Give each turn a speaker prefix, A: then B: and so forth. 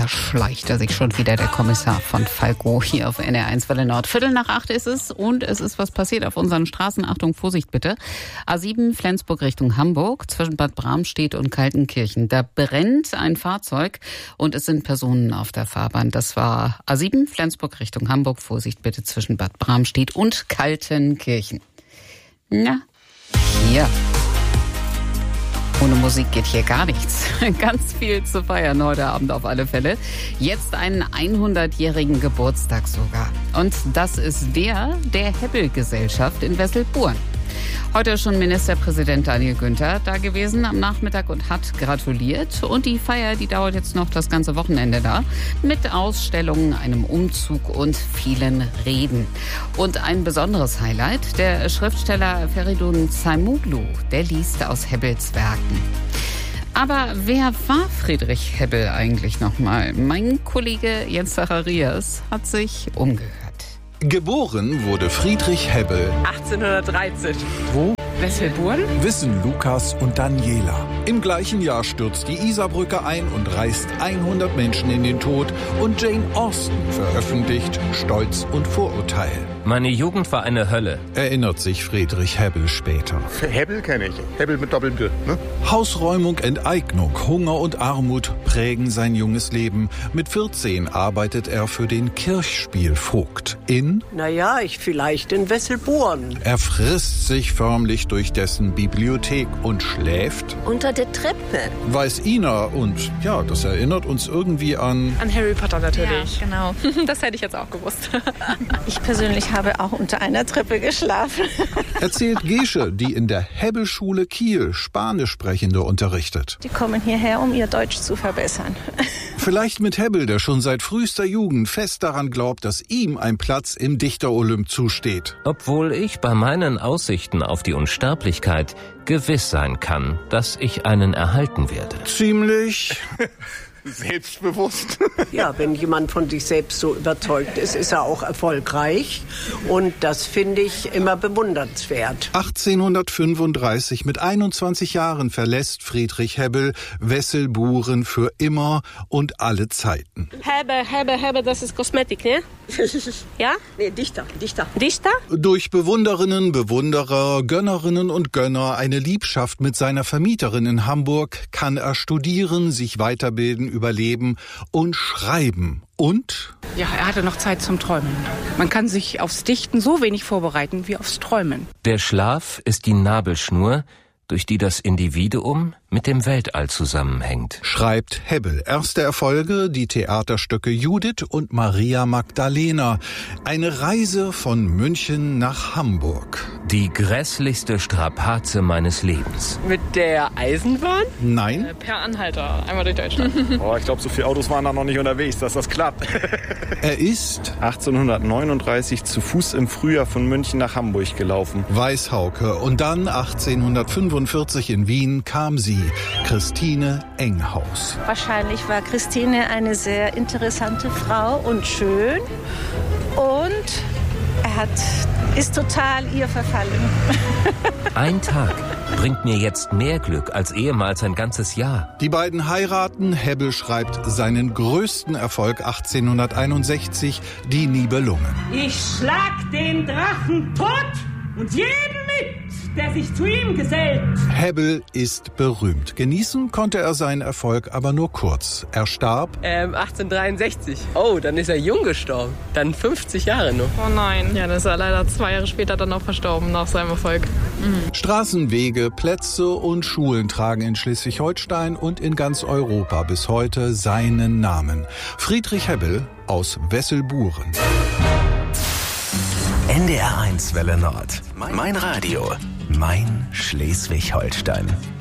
A: Da schleicht er sich schon wieder, der Kommissar von Falco, hier auf NR1 Welle Nord. 7:45 ist es und es ist was passiert auf unseren Straßen. Achtung, Vorsicht bitte. A7 Flensburg Richtung Hamburg, zwischen Bad Bramstedt und Kaltenkirchen. Da brennt ein Fahrzeug und es sind Personen auf der Fahrbahn. Das war A7 Flensburg Richtung Hamburg. Vorsicht bitte zwischen Bad Bramstedt und Kaltenkirchen. Na, hier. Ohne Musik geht hier gar nichts. Ganz viel zu feiern heute Abend auf alle Fälle. Jetzt einen 100-jährigen Geburtstag sogar. Und das ist der Hebbel-Gesellschaft in Wesselburen. Heute ist schon Ministerpräsident Daniel Günther da gewesen am Nachmittag und hat gratuliert. Und die Feier, die dauert jetzt noch das ganze Wochenende da. Mit Ausstellungen, einem Umzug und vielen Reden. Und ein besonderes Highlight, der Schriftsteller Feridun Zaimoglu, der liest aus Hebbels Werken. Aber wer war Friedrich Hebbel eigentlich nochmal? Mein Kollege Jens Zacharias hat sich umgehört.
B: Geboren wurde Friedrich Hebbel
C: 1813.
B: Wo?
C: Wesselburen?
B: Wissen Lukas und Daniela. Im gleichen Jahr stürzt die Isarbrücke ein und reißt 100 Menschen in den Tod. Und Jane Austen veröffentlicht Stolz und Vorurteil.
D: Meine Jugend war eine Hölle.
B: Erinnert sich Friedrich Hebbel später.
E: Hebbel kenne ich. Hebbel mit Doppel-B, ne?
B: Hausräumung, Enteignung, Hunger und Armut prägen sein junges Leben. Mit 14 arbeitet er für den Kirchspielvogt in...
C: Vielleicht in Wesselburen.
B: Er frisst sich förmlich durch dessen Bibliothek und schläft...
F: Unter der Treppe.
B: Weiß Ina und ja, das erinnert uns irgendwie an...
G: An Harry Potter natürlich.
F: Ja, genau.
G: Das hätte ich jetzt auch gewusst.
F: Ich persönlich habe auch unter einer Treppe geschlafen.
B: Erzählt Gesche, die in der Hebbelschule Kiel Spanischsprechende unterrichtet.
F: Die kommen hierher, um ihr Deutsch zu verbessern.
B: Vielleicht mit Hebbel, der schon seit frühester Jugend fest daran glaubt, dass ihm ein Platz im Dichterolymp zusteht.
D: Obwohl ich bei meinen Aussichten auf die Unsterblichkeit gewiss sein kann, dass ich einen erhalten werde.
B: Ziemlich...
E: Selbstbewusst.
C: Ja, wenn jemand von sich selbst so überzeugt ist, ist er auch erfolgreich. Und das finde ich immer bewundernswert.
B: 1835 mit 21 Jahren verlässt Friedrich Hebbel Wesselburen für immer und alle Zeiten.
G: Hebbel, das ist Kosmetik, ne? Ja?
C: Nee, Dichter.
G: Dichter?
B: Durch Bewunderinnen, Bewunderer, Gönnerinnen und Gönner, eine Liebschaft mit seiner Vermieterin in Hamburg, kann er studieren, sich weiterbilden, überleben und schreiben. Und?
H: Ja, er hatte noch Zeit zum Träumen. Man kann sich aufs Dichten so wenig vorbereiten wie aufs Träumen.
D: Der Schlaf ist die Nabelschnur, durch die das Individuum mit dem Weltall zusammenhängt.
B: Schreibt Hebbel. Erste Erfolge, die Theaterstücke Judith und Maria Magdalena. Eine Reise von München nach Hamburg.
D: Die grässlichste Strapaze meines Lebens.
C: Mit der Eisenbahn?
B: Nein.
G: Per Anhalter, einmal durch Deutschland.
E: Ich glaube, so viele Autos waren da noch nicht unterwegs, dass das klappt.
B: Er ist
E: 1839 zu Fuß im Frühjahr von München nach Hamburg gelaufen.
B: Weißhauke. Und dann 1845 in Wien kam sie, Christine Enghaus.
F: Wahrscheinlich war Christine eine sehr interessante Frau und schön. Und ist total ihr verfallen.
D: Ein Tag bringt mir jetzt mehr Glück als ehemals ein ganzes Jahr.
B: Die beiden heiraten. Hebbel schreibt seinen größten Erfolg 1861, Die Nibelungen.
I: Ich schlag den Drachen tot und jeden mit, der sich zu ihm gesellt.
B: Hebbel ist berühmt. Genießen konnte er seinen Erfolg aber nur kurz. Er starb
C: 1863. Oh, dann ist er jung gestorben. Dann 50 Jahre noch.
G: Oh nein. Ja, dann ist er leider 2 Jahre später dann auch verstorben nach seinem Erfolg.
B: Straßen, Wege, Plätze und Schulen tragen in Schleswig-Holstein und in ganz Europa bis heute seinen Namen. Friedrich Hebbel aus Wesselburen.
J: NDR1 Welle Nord. Mein Radio. Mein Schleswig-Holstein.